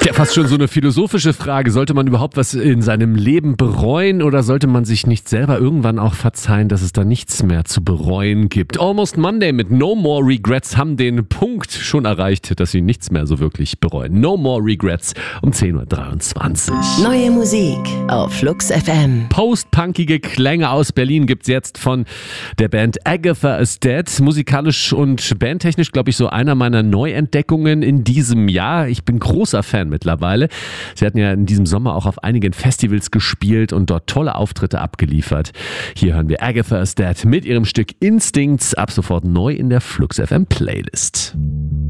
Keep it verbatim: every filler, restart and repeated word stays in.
Ja, fast schon so eine philosophische Frage. Sollte man überhaupt was in seinem Leben bereuen oder sollte man sich nicht selber irgendwann auch verzeihen, dass es da nichts mehr zu bereuen gibt? Almost Monday mit No More Regrets haben den Punkt schon erreicht, dass sie nichts mehr so wirklich bereuen. No More Regrets um zehn Uhr dreiundzwanzig. Neue Musik auf Flux F M. Post-punkige Klänge aus Berlin gibt's jetzt von der Band Agatha is Dead. Musikalisch und bandtechnisch, glaube ich, so einer meiner Neuentdeckungen in diesem Jahr. Ich bin großer Fan mittlerweile. Sie hatten ja in diesem Sommer auch auf einigen Festivals gespielt und dort tolle Auftritte abgeliefert. Hier hören wir Agatha is Dead mit ihrem Stück Instincts ab sofort neu in der Flux F M Playlist.